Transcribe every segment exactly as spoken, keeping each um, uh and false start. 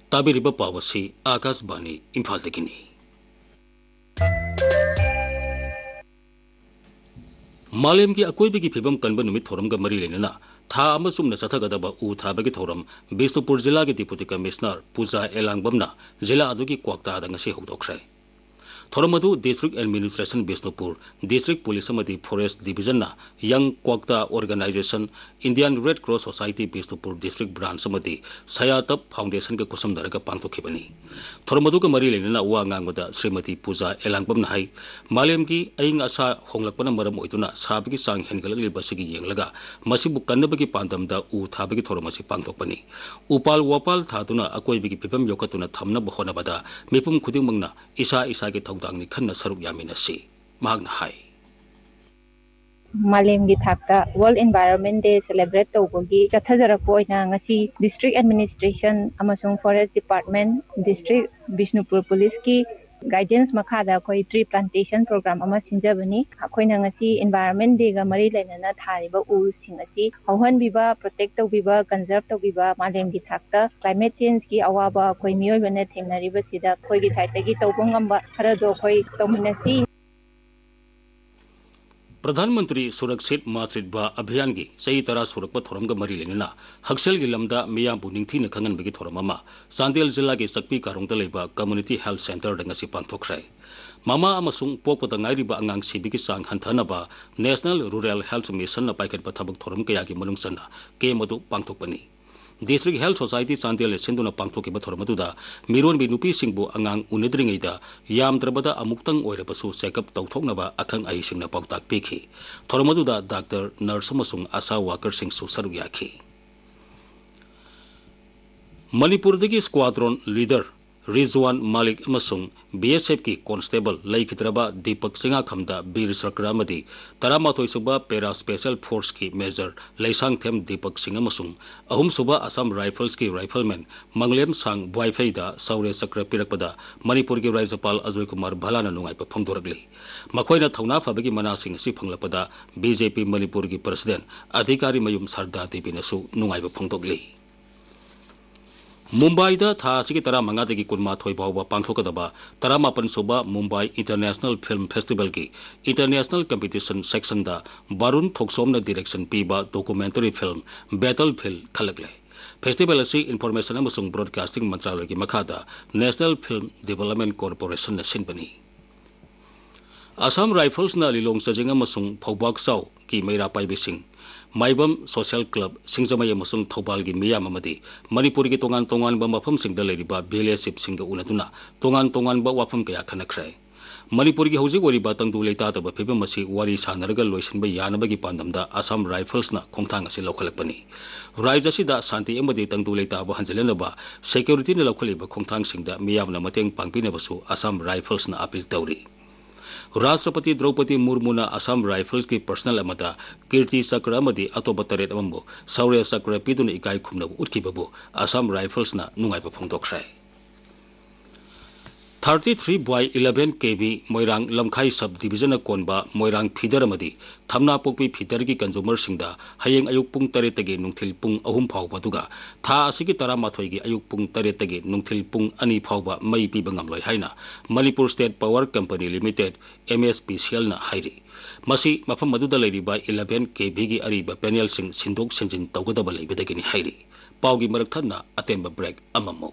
ताबिरिबा पावसी आकाशवाणी इम्फालदगिनी मालेम की अकोइबगी फिबम कनब नुमित थोरमगा मरी लेना था अमसुम न सथगदबा उ थाबगी थोरम बिष्णुपुर जिला के डिप्टी कमिश्नर पूजा एलांगबमना जिला अदुगी क्वाक्तादा ngasi हौदोखरे थोरम अदु district administration Bishnupur district police अमदी forest division ना young क्वाक्ता organisation Indian red cross society Bishnupur district branch अमदी सयातप foundation के कुसम दरगा पांगथोखिबनी थोरम अदु का मरी लेना वा ngangbada श्रीमती पूजा एलांगबमना हाई मालेम की अइंग असा होंगलकपना मरम ओइदुना साबगी सांग हेनगललिबसिगी येंगलगा मसिबु कन्नबगी पांदमदा उ थाबगी थोरम असि पांगथोकपनी उपाल वापाल थादुना अकोइबगी फिबम योकतुना थमनब होनबदा मिपुम खुदिंगमंगना इसा इसा के थौदांगनी खन्ना सरुक यामिनसी मागना हाई मालेम की थाकता world environment day celebrate तौबगी चथजरप ओइना ngasi district administration अमसुंग forest department district Bishnupur police की गाइडेंस मखादा कोई ट्री प्लांटेशन प्रोग्राम अमा सिंजबनी अखोइना ngasi एनवायरनमेंट डे गा मरी लेना थारिबा उ सिंग असि हौहन बिबा प्रोटेक्ट तौबिबा कंजर्व तौबिबा मालेम की थाकता क्लाइमेट चेंज की अवाबा कोई मियोय बने थेंगनरिबा सिदा कोई की साइडगी तौबंगंबा खरदो कोई तौमिनसी प्रधानमंत्री सुरक्षित मातृत्व अभियान की सही तरह सुरक्षा थोरम मरी लेना हक्सल की लमदा मियाबु निंगथीन खंगनबगी थोरम अमा चांदेल जिला के सकपी कारोंगदा लेबा कम्युनिटी हेल्थ सेंटर दंगसी पांथोखरे मामा अमसुंग पोकपदा ngairiba angang sibigi sang hanthanaba national rural health mission न पाइखटबा थबक थोरम कयागी मनुंगसना के मदु पांथोकपनी डिस्ट्रिक्ट हेल्थ सोसाइटी चांदेल सिंधुना पांथोकिबा थोरमदुदा मिरोन बि नुपी सिंगबु अंगांग उनिद्रिंगैदा यामद्रबदा अमुक्तंग ओइरबसु चेकअप तौथोकनबा अखंग आइसिंगना पाउताक पिखि थोरमदुदा डॉक्टर नर्स अमसुंग आशा वर्कर सिंगसु सरुक याखि मणिपुरदगी स्क्वाड्रन लीडर रिजवान मालिक अमसुंग बीएसएफ की कांस्टेबल लैखिद्रबा दीपक सिंगा खमदा बीर चक्र अमदी तरामाथोय सुबा पैरा स्पेशल फोर्स की मेजर लैसांग थेम दीपक सिंह अमसुंग अहुम सुबा असम राइफल्स की राइफलमैन मंगलेम सांग वाइफैदा सौर्य चक्र पिरकपदा मणिपुर की राज्यपाल अजय कुमार भलाना नुंगाइब फोंदोरगली मखोइना थौना फबगी मनासिंग असि फंगलपदा बीजेपी मणिपुर की प्रेसिडेंट अधिकारी मयुम सरदा देवीनसु नुंगाइब फोंदोगली मुंबई था की तरह मंगादगी कुनमाथोय फाउबा पांथोकदबा तरामापन सुबा मुंबई इंटरनेशनल फिल्म फेस्टिवल की इंटरनेशनल कंपटीशन सेक्शन दा वरुण थोक्सोमना डायरेक्शन पीबा डॉक्यूमेंटरी फिल्म बैटलफील्ड खलगले फेस्टिवल असि इंफॉर्मेशन अमसुंग ब्रॉडकास्टिंग मंत्रालय की मखादा नेशनल फिल्म डेवलपमेंट कॉर्पोरेशन न सिनबनी असम राइफल्स न लिलोंग सजिंग अमसुंग फौबाक साउ की मैरा पाइबिसिंग माइबम सोशल क्लब सिंगजमय अमसुंग थौबाल की मियाम अमदी मणिपुर की तोंगान तोंगान मफम सिंगदा लेरिबा विलेजशिप सिंग उनदुना तोंगान तोंगान वाफम कया खनखरे मणिपुर की हौजिक ओरिबा तंदु लेतादब फिबम असि वारी सानरगा लोइसनबा यानबगी पांदमदा असम राइफल्स न खोंथांग असि लौखलकपनी राज्य असिदा शांति अमदी तंदु लेताब हंजलनबा सिक्योरिटी न लौखलिबा खोंथांग सिंगदा मियामना मतेंग पांगपिनबसु असम राइफल्स न अपील तौरी राष्ट्रपति द्रौपदी मुर्मू असम राइफल्स की पर्सनल अमदा कीर्ति चक्र अमदी अतोब तरेट अमबु सौर्य चक्र पीदुन इकाई खुमनबु उठखिबबु असम राइफल्स न नुंगाइब फोंदोखरे thirty three by eleven KV Moirang लमखाई sub division कोनबा Moirang feather अमदी थमना पोकपी feather की कंज्यूमर सिंगदा हयेंग अयुक पुंग तरेट तगे नुंथिल पुंग अहुम फाउबा दुगा था असिगी तरामाथोय की अयुक पुंग तरेट तगे नुंथिल पुंग अनि फाउबा मई पीबा ngamloi हाइना Manipur state power company limited एमएसपीसीएल न हाइरी मसी मफम मदुदा लेरिबा इलेवन केवी की अरिबा पैनल सिंग सिंदोक सिंजिन तौगदबा लेबदगिनी हाइरी पाउगी मरकथना अतेंबा ब्रेक अममो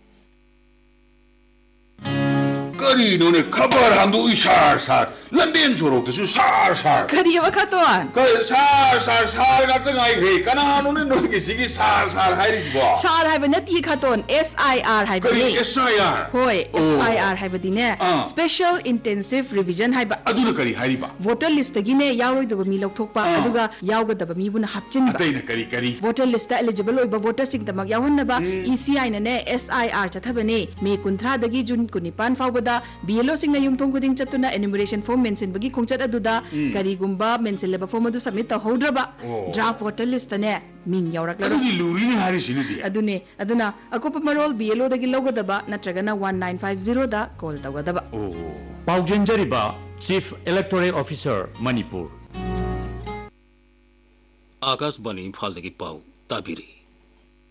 करीनोने खबर हम दो इशार सार लंबेन जोरो किसु सार सार करी वखतोन कई सार सार सार का तंगाई रे कनानोने नो किसी की सार सार हाइरिसबो सार हाइब नती खतोन एसआईआर हाइब करी एसआईआर होय एसआईआर हाइब दिने स्पेशल इंटेंसिव रिवीजन हाइब अदुना करी हाइरिबा वोटर लिस्ट गिने यारोइदब मी लौथोकपा अदुगा यावगदब मीबुना हापचिनबा अतैना करी करी वोटर लिस्ट एलिजिबल ओइबा वोटर सिंग दमक यावन्नबा ईसीआई ने एसआईआर चथबने मे कुंथ्रा दगी जून कुनिपान फावबदा बीएलओ सिंग युमथोंग गुदिंग चतुना एनुमरेशन फॉर्म मेंशन बगी खोंचत अदुदा करीगुंबा मेंसिलेबा फॉर्म अदु सबमिट तहौद्रबा ड्राफ्ट वोटर लिस्ट ने Ming यावरकला अदुगी लूरिनी हारिसिनदी अदुने अदुना अकोप Marol BLO दगी लोगदबा नत्रगना one nine five zero दा call तवदबा पाउजेंजरिबा chief electoral officer Manipur Akashvani Imphal दगी पाउ ताबिरी